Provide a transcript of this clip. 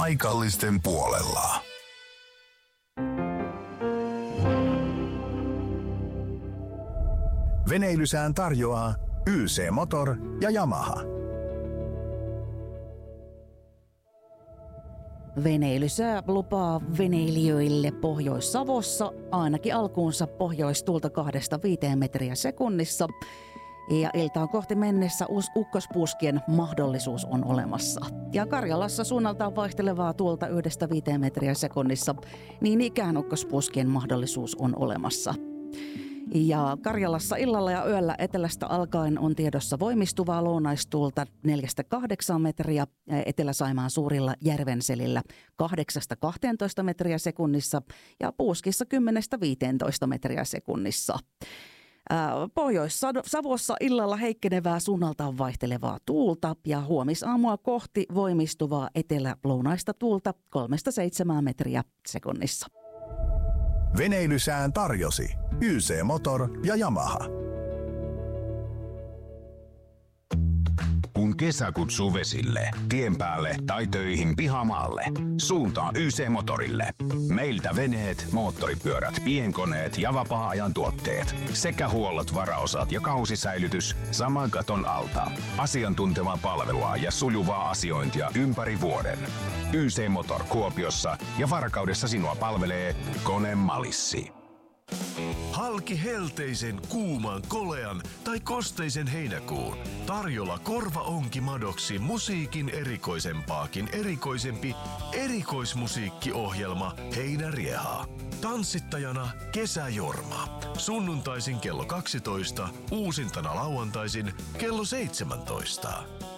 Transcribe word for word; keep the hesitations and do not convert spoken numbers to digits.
paikallisten puolella. Veneilysään tarjoaa Y C Motor ja Yamaha. Veneilysää lupaa veneilijöille Pohjois-Savossa ainakin alkuunsa pohjoistuulta kahdesta viiteen metriä sekunnissa. Ja iltaan kohti mennessä ukkospuuskien mahdollisuus on olemassa. Ja Karjalassa suunnaltaan vaihtelevaa tuulta yhdestä viiteen metriä sekunnissa, niin ikään ukkospuuskien mahdollisuus on olemassa. Ja Karjalassa illalla ja yöllä etelästä alkaen on tiedossa voimistuvaa lounaistuulta neljästä kahdeksaan metriä, Etelä-Saimaan suurilla järvenselillä kahdeksasta kahteentoista metriä sekunnissa ja puuskissa kymmenestä viiteentoista metriä sekunnissa. Pohjois-Savossa illalla heikkenevää suunnaltaan vaihtelevaa tuulta ja huomisaamua kohti voimistuvaa etelä-lounaista tuulta kolmesta seitsemään metriä sekunnissa. Veneilysään tarjosi Y C Motor ja Yamaha. Kun kesä kutsuu vesille, tien päälle tai töihin pihamaalle, suuntaa Y C-motorille. Meiltä veneet, moottoripyörät, pienkoneet ja vapaa-ajan tuotteet sekä huollot, varaosat ja kausisäilytys saman katon alta. Asiantuntevaa palvelua ja sujuvaa asiointia ympäri vuoden. Y C-motor Kuopiossa ja Varkaudessa sinua palvelee Kone Malissi. Halki helteisen, kuuman, kolean tai kosteisen heinäkuun. Tarjolla korvaonkimadoksi musiikin erikoisempaakin erikoisempi erikoismusiikkiohjelma Heinäriehaa. Tanssittajana Kesäjorma. Sunnuntaisin kello kaksitoista, uusintana lauantaisin kello seitsemäntoista.